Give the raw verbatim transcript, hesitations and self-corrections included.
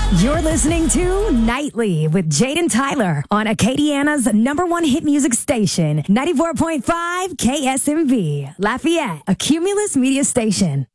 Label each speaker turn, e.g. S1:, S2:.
S1: You're listening to Nightly with Jaden Tyler on Acadiana's number one hit music station, ninety-four point five K S M V, Lafayette, a Cumulus media station.